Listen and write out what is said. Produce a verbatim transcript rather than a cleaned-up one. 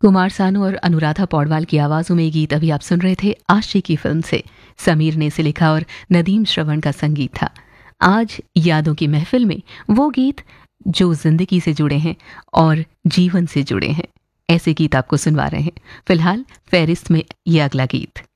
कुमार सानू और अनुराधा पौडवाल की आवाजों में गीत अभी आप सुन रहे थे आशिकी फिल्म से। समीर ने इसे लिखा और नदीम श्रवण का संगीत था। आज यादों की महफिल में वो गीत जो जिंदगी से जुड़े हैं और जीवन से जुड़े हैं, ऐसे गीत आपको सुनवा रहे हैं। फिलहाल फेरिस्त में ये अगला गीत।